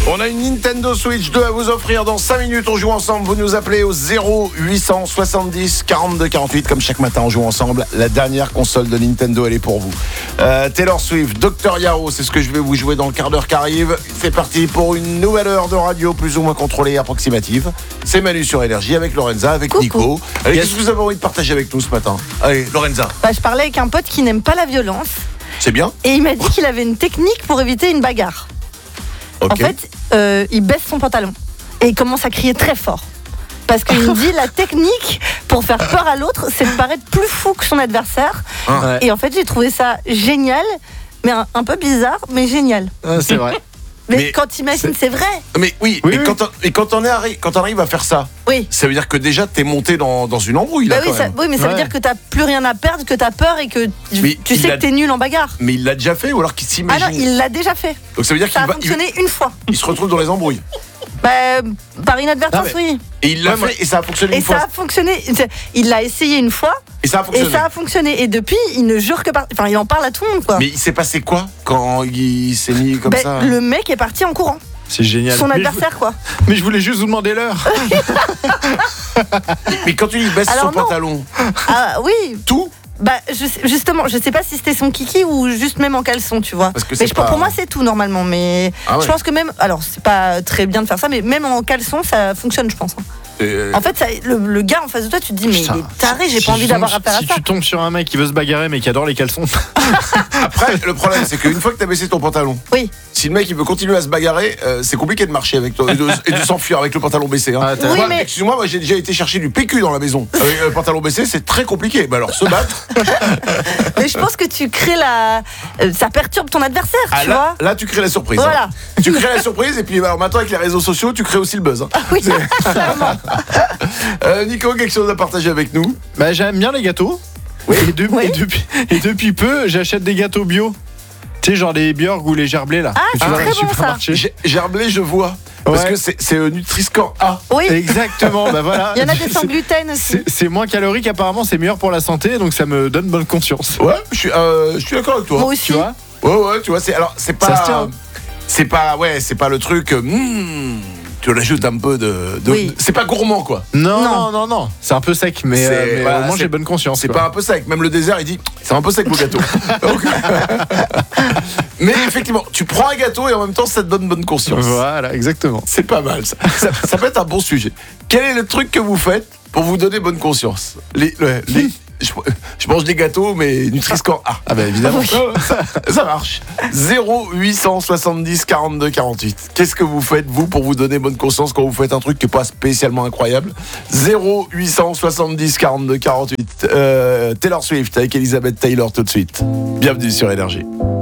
On a une Nintendo Switch 2 à vous offrir dans 5 minutes. On joue ensemble. Vous nous appelez au 0870 42 48. Comme chaque matin, on joue ensemble. La dernière console de Nintendo, elle est pour vous. Taylor Swift, Dr. Yaro, c'est ce que je vais vous jouer dans le quart d'heure qui arrive. C'est parti pour une nouvelle heure de radio plus ou moins contrôlée et approximative. C'est Manu sur Énergie avec Lorenza, avec Coucou. Nico. Allez, qu'est-ce que vous avez envie de partager avec nous ce matin? Allez, Lorenza. Je parlais avec un pote qui n'aime pas la violence C'est bien? et il m'a dit qu'il avait une technique pour éviter une bagarre. Ok. En fait, il baisse son pantalon et il commence à crier très fort. Parce qu'il me dit la technique pour faire peur à l'autre, c'est de paraître plus fou que son adversaire. Ah. Et en fait, j'ai trouvé ça génial, mais un peu bizarre, mais génial. C'est vrai. Mais quand t'imagines, c'est vrai. Mais oui, Oui, mais oui. quand on arrive à faire ça, Oui. ça veut dire que déjà t'es monté dans une embrouille là Bah oui, quand même. oui, mais ça veut Ouais. dire que t'as plus rien à perdre, que t'as peur et que Mais tu il sais a- que t'es nul en bagarre. Mais il l'a déjà fait ou alors qu'il Ah s'imagine? non, il l'a déjà fait. Donc ça veut dire Ça qu'il a va, fonctionné une fois. il se retrouve dans les embrouilles. Par inadvertance, Ah, mais- oui. Et il l'a Ouais, moi- fait et ça a fonctionné Et une ça fois. a fonctionné. Il l'a essayé une fois Et ça a et fonctionné. ça a fonctionné. Et depuis, il ne jure que par. Enfin, il en parle à tout le monde, quoi. Mais il s'est passé quoi quand il s'est mis comme ça? Le mec est parti en courant. C'est génial. Son Mais adversaire, quoi. je voulais juste vous demander l'heure. Mais quand tu lui baisses Alors son non. pantalon, Ah oui. tout? Justement, je sais pas si c'était son kiki ou juste même en caleçon, tu vois. Parce que Mais c'est pas- pour moi, c'est tout normalement. Mais Ah ouais. je pense que même. Alors, c'est pas très bien de faire ça, mais même en caleçon, ça fonctionne, je pense. En fait, le gars en face de toi, tu te dis, mais Putain. il est taré, j'ai Si pas envie tu d'avoir tombes- affaire à Si ça. tu tombes sur un mec qui veut se bagarrer mais qui adore les caleçons. Après, le problème, c'est qu'une fois que t'as baissé ton pantalon, Oui. si le mec il veut continuer à se bagarrer, c'est compliqué de marcher avec toi et de s'enfuir avec le pantalon baissé. Hein. Ah, t'as- Oui, Moi, mais- excuse-moi, moi j'ai déjà été chercher du PQ dans la maison. Avec le pantalon baissé, c'est très compliqué. Bah alors se battre, Mais je pense que tu crées la. Ça perturbe ton adversaire, tu vois. là tu crées la surprise. Voilà. Hein. Tu crées la surprise et puis alors, maintenant avec les réseaux sociaux, tu crées aussi le buzz. Hein. Oui, clairement. Nico, quelque chose à partager avec nous? Bah, j'aime bien les gâteaux. Oui. Oui. Et depuis peu, j'achète des gâteaux bio. Tu sais, genre les Björk ou les gerblés là. Ah, que tu c'est vois très dans le bon, ça. supermarché. Gerblé, je vois. Parce Ouais. que c'est Nutri-Score A. Oui. Exactement, bah voilà. Il y en a des sans gluten aussi. C'est moins calorique, apparemment, c'est meilleur pour la santé, donc ça me donne bonne conscience. Ouais, je suis d'accord avec toi. Moi aussi. Tu vois? Ouais, tu vois, c'est Ça se pas tient. c'est pas le truc tu l'ajoutes un peu de Oui. c'est pas gourmand quoi. Non. C'est un peu sec, mais, Voilà, au moins c'est- j'ai bonne conscience. C'est quoi. pas un peu sec, même le désert il dit c'est un peu sec vos gâteaux. Donc, mais effectivement, tu prends un gâteau et en même temps ça te donne bonne conscience. Voilà, exactement. C'est pas mal ça. Ça peut être un bon sujet. Quel est le truc que vous faites pour vous donner bonne conscience? Je mange des gâteaux, mais Nutri-Score A. Ah bah évidemment. Ça marche. 0870 42 48. Qu'est-ce que vous faites, vous, pour vous donner bonne conscience quand vous faites un truc qui n'est pas spécialement incroyable? 0870 42 48. Taylor Swift avec Elizabeth Taylor tout de suite. Bienvenue sur Énergie.